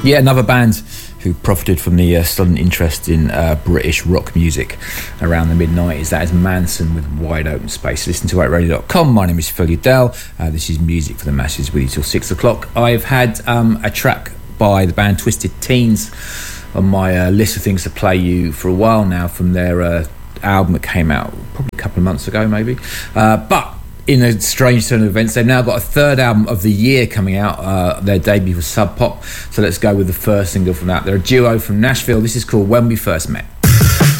Yeah, another band who profited from the sudden interest in British rock music around the mid-90s. That is Manson with Wide Open Space. Listen to whiteradio.com. My name is Phil Udell. This is Music for the Masses with you till 6 o'clock. I've had a track by the band Twisted Teens on my list of things to play you for a while now from their album that came out probably a couple of months ago maybe. But in a strange turn of events, they've now got a third album of the year coming out. Their debut was Sub Pop. So let's go with the first single from that. They're a duo from Nashville. This is called When We First Met.